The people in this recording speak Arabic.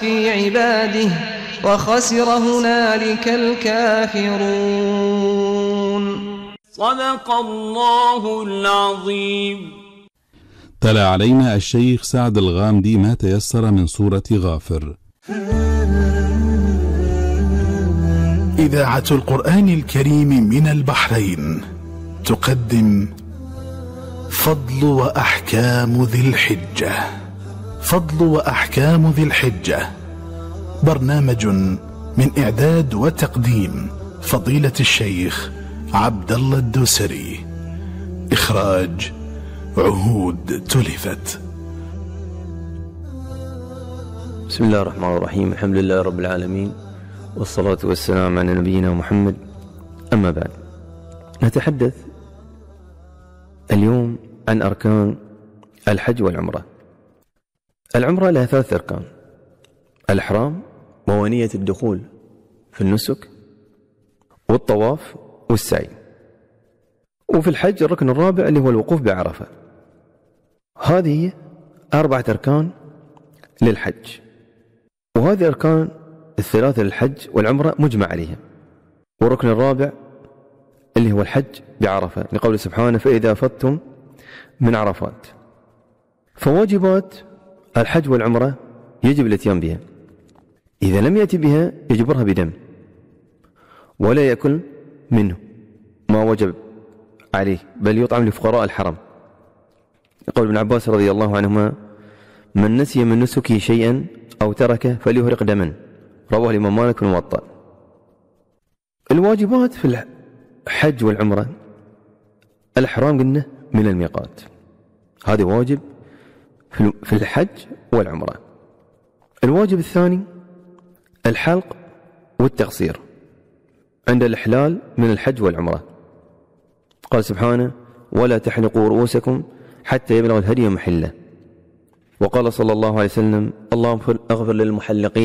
في عباده وخسر هنالك الكافرون. صدق الله العظيم. تلا علينا الشيخ سعد الغامدي ما تيسر من سورة غافر. إذاعة القرآن الكريم من البحرين تقدم فضل وأحكام ذي الحجة. فضل وأحكام ذي الحجة برنامج من إعداد وتقديم فضيلة الشيخ عبد الله الدوسري. إخراج عهود تلفت. بسم الله الرحمن الرحيم. الحمد لله رب العالمين، والصلاة والسلام على نبينا محمد. أما بعد، نتحدث اليوم عن أركان الحج والعمرة. العمرة لها 3 أركان: الإحرام ونية الدخول في النسك والطواف والسعي. وفي الحج الركن الرابع اللي هو الوقوف بعرفة. هذه 4 أركان للحج، وهذه أركان ال3 للحج والعمرة مجمع عليها. والركن الرابع اللي هو الحج بعرفة، لقوله سبحانه: فإذا أفضتم من عرفات. فواجبات الحج والعمرة يجب الاتيان بها، إذا لم يأتي بها يجبرها بدم، ولا يأكل منه ما وجب عليه، بل يطعم لفقراء الحرم. يقول ابن عباس رضي الله عنهما: من نسي من نسكه شيئا أو تركه فليهرق دما. رواه الإمام مالك في الموطأ. الواجبات في الحج والعمرة: الإحرام قلنا من الميقات، هذا واجب في الحج والعمرة. الواجب الثاني الحلق والتقصير عند الإحلال من الحج والعمرة. قال سبحانه: ولا تحلقوا رؤوسكم حتى يبلغ الهدي محله. وقال صلى الله عليه وسلم: اللهم اغفر للمحلقين